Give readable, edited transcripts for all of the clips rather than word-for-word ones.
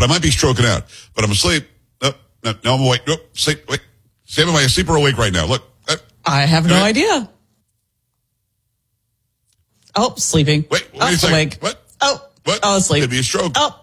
but I might be stroking out. But I'm asleep. No, I'm awake. Nope, sleep. Wait. Sam, am I asleep or awake right now? Look. I have no idea. Oh, sleeping. Wait a second. Awake. What? What? Oh, asleep. Could be a stroke. Oh.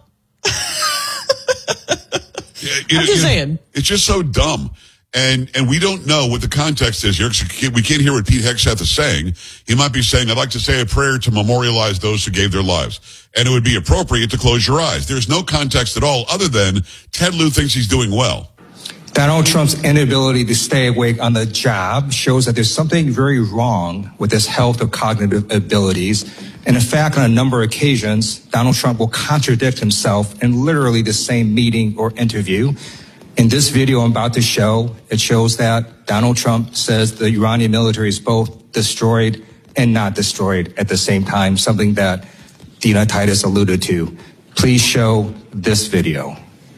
I'm just saying. It's just so dumb. And we don't know what the context is here. We can't hear what Pete Hegseth is saying. He might be saying, I'd like to say a prayer to memorialize those who gave their lives. And it would be appropriate to close your eyes. There's no context at all other than Ted Lieu thinks he's doing well. Donald Trump's inability to stay awake on the job shows that there's something very wrong with his health or cognitive abilities. And in fact, on a number of occasions, Donald Trump will contradict himself in literally the same meeting or interview. In this video I'm about to show, it shows that Donald Trump says the Iranian military is both destroyed and not destroyed at the same time, something that Dina Titus alluded to. Please show this video.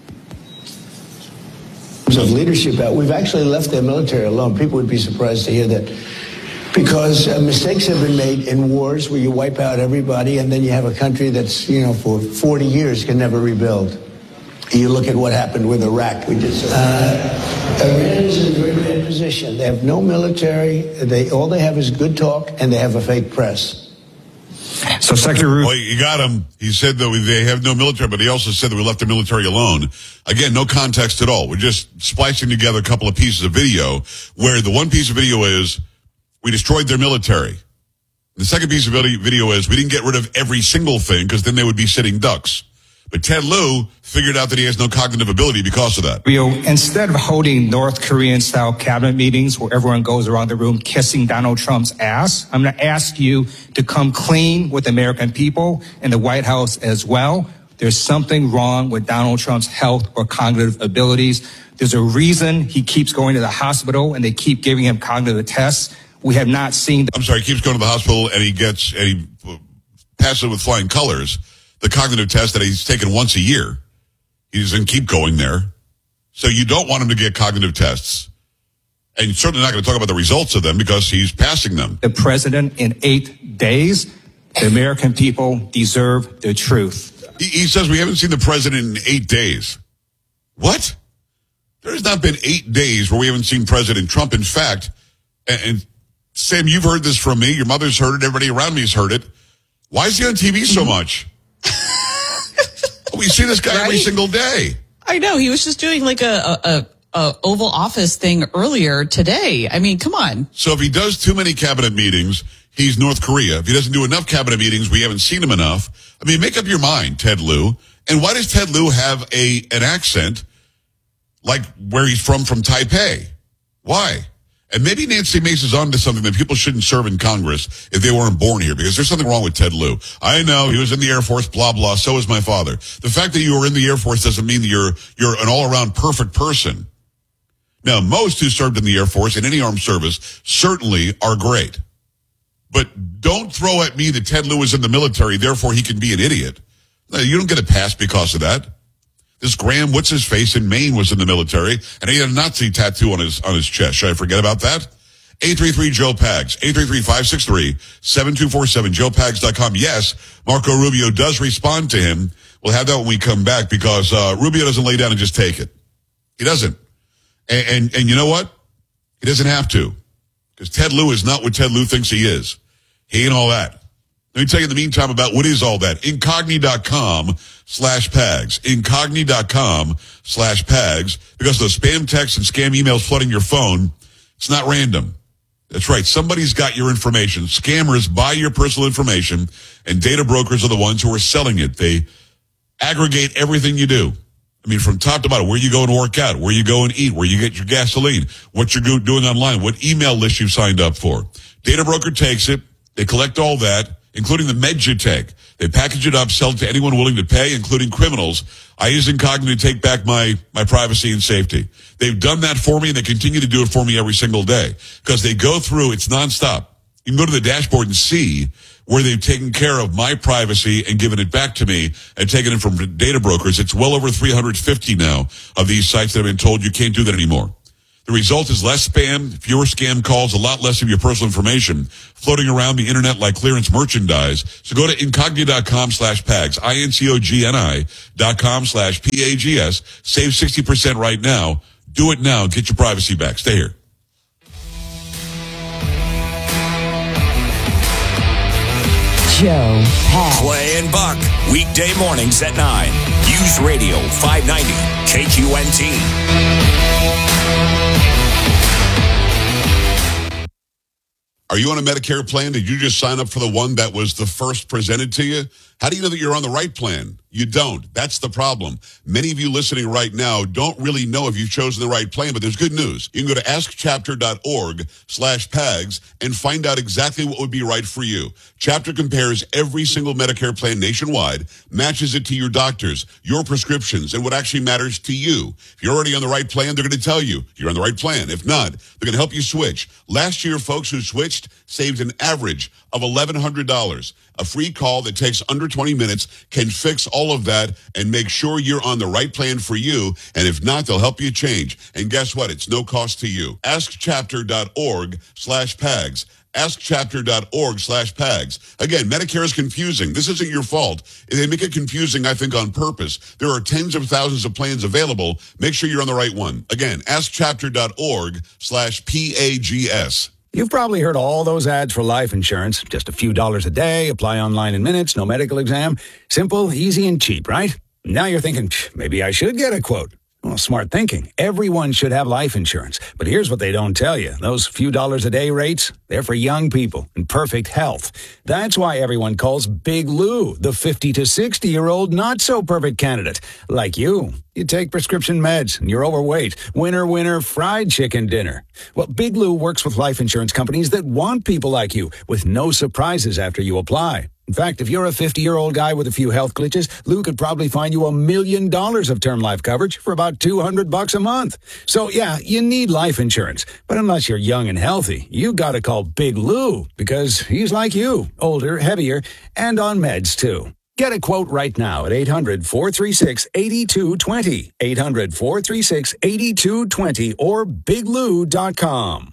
Of leadership, we've actually left their military alone. People would be surprised to hear that, because mistakes have been made in wars where you wipe out everybody and then you have a country that's, for 40 years can never rebuild. You look at what happened with Iraq. We did Iran is in a very bad position. They have no military. All they have is good talk, and they have a fake press. So Secretary... Well, you got him. He said that they have no military, but he also said that we left the military alone. Again, no context at all. We're just splicing together a couple of pieces of video where the one piece of video is we destroyed their military. The second piece of video is we didn't get rid of every single thing because then they would be sitting ducks. But Ted Lieu figured out that he has no cognitive ability because of that. Instead of holding North Korean-style cabinet meetings where everyone goes around the room kissing Donald Trump's ass, I'm going to ask you to come clean with the American people and the White House as well. There's something wrong with Donald Trump's health or cognitive abilities. There's a reason he keeps going to the hospital and they keep giving him cognitive tests. We have not seen... he keeps going to the hospital and he passes it with flying colors. The cognitive test that he's taken once a year. He doesn't keep going there. So you don't want him to get cognitive tests. And you're certainly not going to talk about the results of them because he's passing them. The president in 8 days, the American people deserve the truth. He says we haven't seen the president in 8 days. What? There's not been 8 days where we haven't seen President Trump. In fact, and Sam, you've heard this from me. Your mother's heard it. Everybody around me has heard it. Why is he on TV so much? We see this guy every single day. I know. He was just doing like a Oval Office thing earlier today. I mean, come on. So if he does too many cabinet meetings, he's North Korea. If he doesn't do enough cabinet meetings, we haven't seen him enough. I mean, make up your mind, Ted Lieu. And why does Ted Lieu have an accent like where he's from Taipei? Why? And maybe Nancy Mace is onto something that people shouldn't serve in Congress if they weren't born here, because there's something wrong with Ted Lieu. I know he was in the Air Force, blah, blah. So is my father. The fact that you were in the Air Force doesn't mean that you're an all-around perfect person. Now, most who served in the Air Force in any armed service certainly are great. But don't throw at me that Ted Lieu is in the military, therefore he can be an idiot. No, you don't get a pass because of that. This Graham, what's-his-face in Maine was in the military, and he had a Nazi tattoo on his chest. Should I forget about that? 833-JOE-PAGS, 833-563-7247, joepags.com. Yes, Marco Rubio does respond to him. We'll have that when we come back because Rubio doesn't lay down and just take it. He doesn't. And you know what? He doesn't have to, because Ted Lieu is not what Ted Lieu thinks he is. He ain't all that. Let me tell you in the meantime about what is all that. Incogni.com/PAGS. Incogni.com/PAGS. Because those spam texts and scam emails flooding your phone, it's not random. That's right. Somebody's got your information. Scammers buy your personal information, and data brokers are the ones who are selling it. They aggregate everything you do. I mean, from top to bottom, where you go and work out, where you go and eat, where you get your gasoline, what you're doing online, what email list you've signed up for. Data broker takes it. They collect all that, including the meds you take. They package it up, sell it to anyone willing to pay, including criminals. I use Incogni to take back my privacy and safety. They've done that for me, and they continue to do it for me every single day because they go through, it's nonstop. You can go to the dashboard and see where they've taken care of my privacy and given it back to me and taken it from data brokers. It's well over 350 now of these sites that have been told you can't do that anymore. The result is less spam, fewer scam calls, a lot less of your personal information floating around the internet like clearance merchandise. So go to incogni.com/PAGS, incogni.com/PAGS. Save 60% right now. Do it now. Get your privacy back. Stay here. Joe Pags. Clay and Buck, weekday mornings at 9. News Radio 590, KQNT. Are you on a Medicare plan? Did you just sign up for the one that was the first presented to you? How do you know that you're on the right plan? You don't. That's the problem. Many of you listening right now don't really know if you've chosen the right plan, but there's good news. You can go to askchapter.org/PAGS and find out exactly what would be right for you. Chapter compares every single Medicare plan nationwide, matches it to your doctors, your prescriptions, and what actually matters to you. If you're already on the right plan, they're going to tell you you're on the right plan. If not, they're going to help you switch. Last year, folks who switched saved an average of $1,100. A free call that takes under 20 minutes can fix all of that and make sure you're on the right plan for you. And if not, they'll help you change. And guess what? It's no cost to you. Askchapter.org/PAGS. Askchapter.org/PAGS. Again, Medicare is confusing. This isn't your fault. They make it confusing, I think, on purpose. There are tens of thousands of plans available. Make sure you're on the right one. Again, askchapter.org/PAGS. You've probably heard all those ads for life insurance. Just a few dollars a day, apply online in minutes, no medical exam. Simple, easy, and cheap, right? Now you're thinking, maybe I should get a quote. Well, smart thinking. Everyone should have life insurance. But here's what they don't tell you. Those few dollars a day rates, they're for young people in perfect health. That's why everyone calls Big Lou the 50 to 60-year-old not-so-perfect candidate. Like you. You take prescription meds and you're overweight. Winner, winner, fried chicken dinner. Well, Big Lou works with life insurance companies that want people like you with no surprises after you apply. In fact, if you're a 50-year-old guy with a few health glitches, Lou could probably find you $1 million of term life coverage for about $200 a month. So, yeah, you need life insurance. But unless you're young and healthy, you got to call Big Lou because he's like you, older, heavier, and on meds, too. Get a quote right now at 800-436-8220, 800-436-8220, or biglou.com.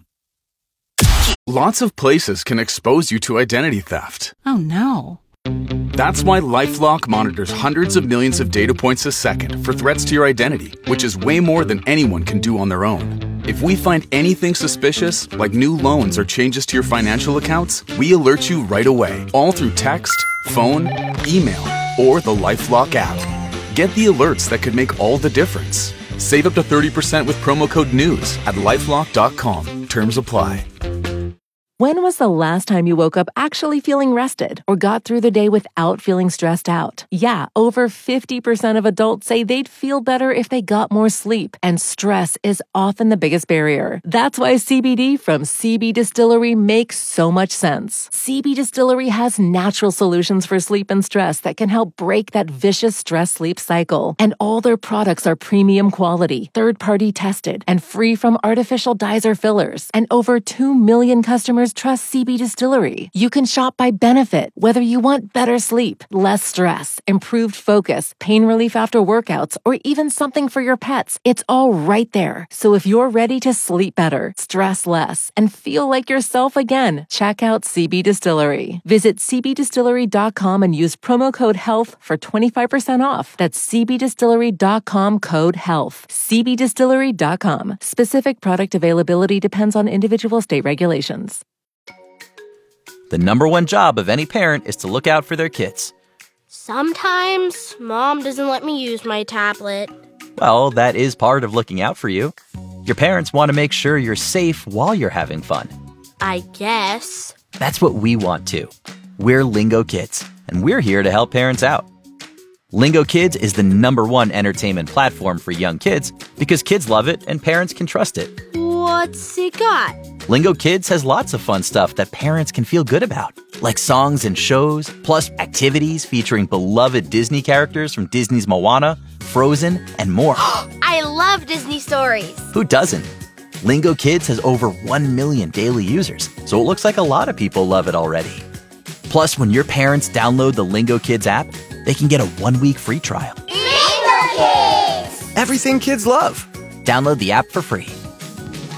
Lots of places can expose you to identity theft. Oh, no. That's why LifeLock monitors hundreds of millions of data points a second for threats to your identity, which is way more than anyone can do on their own. If we find anything suspicious, like new loans or changes to your financial accounts, we alert you right away, all through text, phone, email, or the LifeLock app. Get the alerts that could make all the difference. Save up to 30% with promo code NEWS at LifeLock.com. Terms apply. When was the last time you woke up actually feeling rested or got through the day without feeling stressed out? Yeah, over 50% of adults say they'd feel better if they got more sleep, and stress is often the biggest barrier. That's why CBD from CB Distillery makes so much sense. CB Distillery has natural solutions for sleep and stress that can help break that vicious stress-sleep cycle. And all their products are premium quality, third-party tested, and free from artificial dyes or fillers. And over 2 million customers trust CB Distillery. You can shop by benefit, whether you want better sleep, less stress, improved focus, pain relief after workouts, or even something for your pets. It's all right there. So if you're ready to sleep better, stress less, and feel like yourself again, check out CB Distillery. Visit cbdistillery.com and use promo code HEALTH for 25% off. That's cbdistillery.com, code HEALTH. cbdistillery.com. Specific product availability depends on individual state regulations. The number one job of any parent is to look out for their kids. Sometimes Mom doesn't let me use my tablet. Well, that is part of looking out for you. Your parents want to make sure you're safe while you're having fun. I guess. That's what we want too. We're Lingo Kids, and we're here to help parents out. Lingo Kids is the number one entertainment platform for young kids because kids love it and parents can trust it. What's it got? Lingo Kids has lots of fun stuff that parents can feel good about, like songs and shows, plus activities featuring beloved Disney characters from Disney's Moana, Frozen, and more. I love Disney stories. Who doesn't? Lingo Kids has over 1 million daily users, so it looks like a lot of people love it already. Plus, when your parents download the Lingo Kids app, they can get a 1-week free trial. Lingo Kids! Everything kids love. Download the app for free.